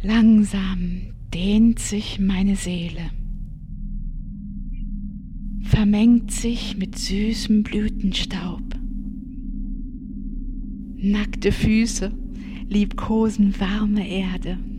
Langsam dehnt sich meine Seele, vermengt sich mit süßem Blütenstaub. Nackte Füße liebkosen warme Erde.